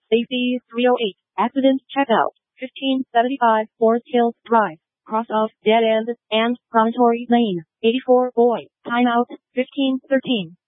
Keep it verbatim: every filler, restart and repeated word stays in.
Safety three oh eight. Accident checkout. fifteen seventy-five Forest Hills Drive. Cross of Dead End and Promontory Lane. eighty-four Boy. Timeout. fifteen thirteen.